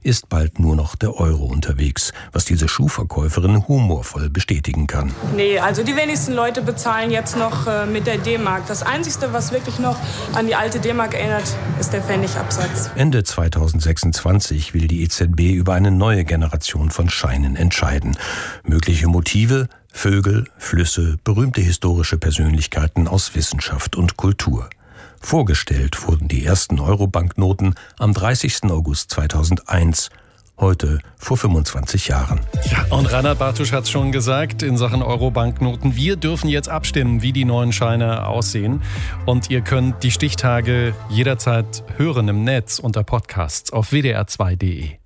ist bald nur noch der Euro unterwegs, was diese Schuhverkäuferin humorvoll bestätigen kann. Nee, also die wenigsten Leute bezahlen jetzt noch mit der D-Mark. Das Einzige, was wirklich noch an die alte D-Mark erinnert, ist der Pfennigabsatz. Ende 2026 will die EZB über eine neue Generation von Scheinen entscheiden. Mögliche Motive: Vögel, Flüsse, berühmte historische Persönlichkeiten aus Wissenschaft und Kultur. Vorgestellt wurden die ersten Euro-Banknoten am 30. August 2001, heute vor 25 Jahren. Ja, und Reinhard Bartusch hat es schon gesagt in Sachen Euro-Banknoten. Wir dürfen jetzt abstimmen, wie die neuen Scheine aussehen. Und ihr könnt die Stichtage jederzeit hören im Netz unter Podcasts auf wdr2.de.